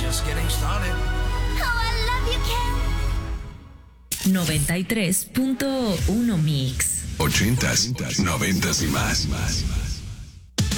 just getting started. Oh, I love you, Ken. 93.1 Mix. 80s, 90s y más.